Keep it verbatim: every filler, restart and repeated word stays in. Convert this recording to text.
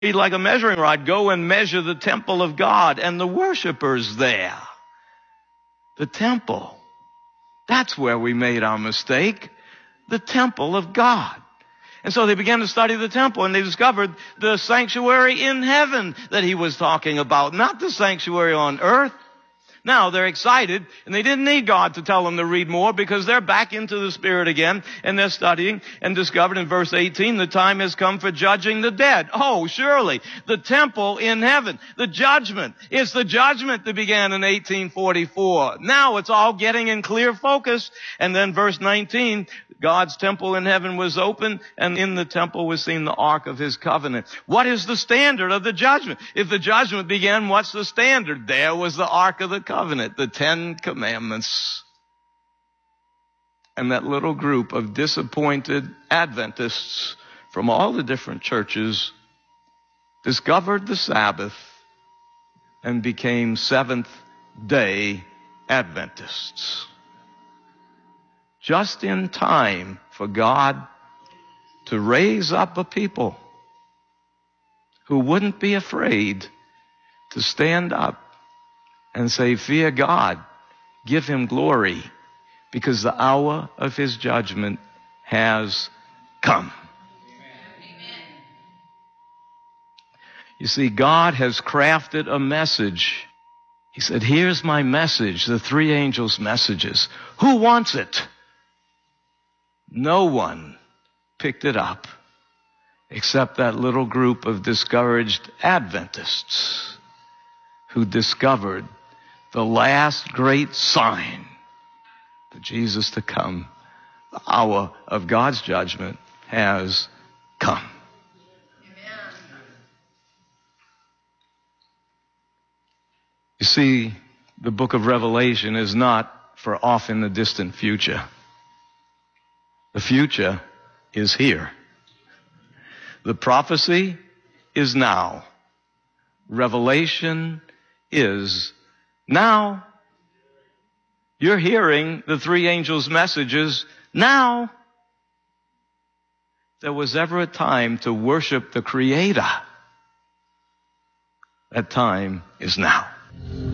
like a measuring rod, go and measure the temple of God and the worshipers there. The temple. That's where we made our mistake. The temple of God. And so they began to study the temple, and they discovered the sanctuary in heaven that he was talking about, not the sanctuary on earth. Now they're excited, and they didn't need God to tell them to read more because they're back into the Spirit again, and they're studying and discovered in verse eighteen, the time has come for judging the dead. Oh, surely, the temple in heaven, the judgment. It's the judgment that began in eighteen forty-four. Now it's all getting in clear focus. And then verse nineteen, God's temple in heaven was open, and in the temple was seen the ark of his covenant. What is the standard of the judgment? If the judgment began, what's the standard? There was the ark of the covenant, the Ten Commandments. And that little group of disappointed Adventists from all the different churches discovered the Sabbath and became Seventh-day Adventists. Just in time for God to raise up a people who wouldn't be afraid to stand up and say, fear God, give him glory, because the hour of his judgment has come. Amen. You see, God has crafted a message. He said, here's my message, the three angels' messages. Who wants it? No one picked it up except that little group of discouraged Adventists who discovered the last great sign for Jesus to come. The hour of God's judgment has come. Amen. You see, the book of Revelation is not for off in the distant future. The future is here. The prophecy is now. Revelation is now. You're hearing the three angels' messages now. If there was ever a time to worship the Creator, that time is now.